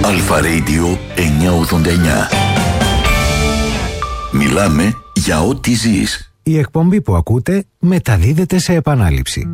Αλφα Radio 989. Μιλάμε για ό,τι ζεις. Η εκπομπή που ακούτε μεταδίδεται σε επανάληψη.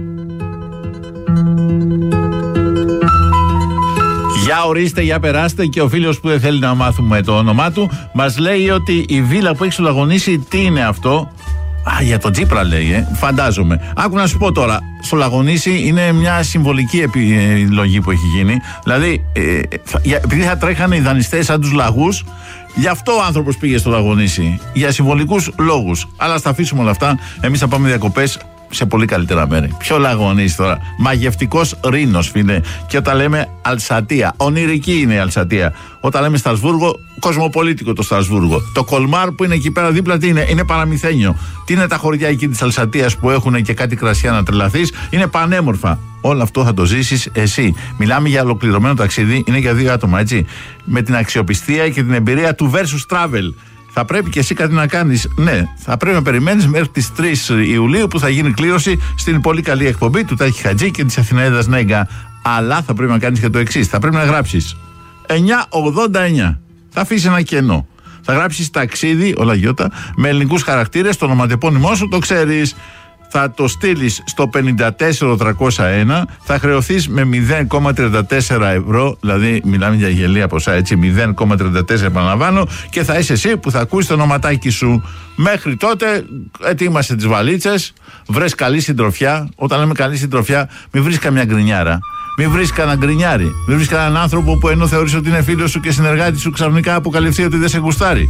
Για ορίστε, για περάστε. Και ο φίλος που δεν θέλει να μάθουμε το όνομά του μας λέει ότι η βίλα που έχει στο Λαγονήσι, τι είναι αυτό? Για τον Τσίπρα λέει, φαντάζομαι. Άκου να σου πω τώρα, στο Λαγονήσι είναι μια συμβολική επιλογή που έχει γίνει. Δηλαδή, επειδή θα τρέχανε οι δανειστές σαν τους λαγούς, γι' αυτό ο άνθρωπος πήγε στο Λαγονήσι. Για συμβολικούς λόγους. Αλλά ας τα αφήσουμε όλα αυτά. Εμείς θα πάμε διακοπές σε πολύ καλύτερα μέρη. Ποιο Λαγονήσι τώρα? Μαγευτικός Ρήνος, φίλε. Και όταν λέμε Αλσατία, ονειρική είναι η Αλσατία. Όταν λέμε Στρασβούργο, κοσμοπολίτικο το Στρασβούργο. Το Κολμάρ που είναι εκεί πέρα δίπλα, τι είναι? Είναι παραμυθένιο. Τι είναι τα χωριά εκεί της Αλσατίας που έχουν και κάτι κρασιά να τρελαθείς? Είναι πανέμορφα. Όλο αυτό θα το ζήσεις εσύ. Μιλάμε για ολοκληρωμένο ταξίδι, είναι για 2 άτομα, έτσι. Με την αξιοπιστία και την εμπειρία του Versus Travel. Θα πρέπει και εσύ κάτι να κάνεις. Ναι, θα πρέπει να περιμένεις μέχρι τις 3 Ιουλίου που θα γίνει κλήρωση στην πολύ καλή εκπομπή του Τάκη Χατζή και της Αθηναίδας Νέγκα. Αλλά θα πρέπει να κάνεις και το εξής. Θα πρέπει να γράψεις 989. Θα αφήσεις ένα κενό. Θα γράψεις ταξίδι, όλα γιώτα, με ελληνικούς χαρακτήρες, το ονοματεπώνυμό σου το ξέρεις. Θα το στείλεις στο 54301, θα χρεωθείς με 0,34 ευρώ, δηλαδή μιλάμε για γελία ποσά, έτσι, 0,34 επαναλαμβάνω, και θα είσαι εσύ που θα ακούσεις το ονοματάκι σου. Μέχρι τότε ετοίμασε τις βαλίτσες, βρες καλή συντροφιά. Όταν λέμε καλή συντροφιά, μην βρεις καμιά γκρινιάρα. Μην βρεις κανένα γκρινιάρι. Μην βρεις κανέναν άνθρωπο που ενώ θεωρείς ότι είναι φίλος σου και συνεργάτης σου, ξαφνικά αποκαλυφθεί ότι δεν σε γουστάρει.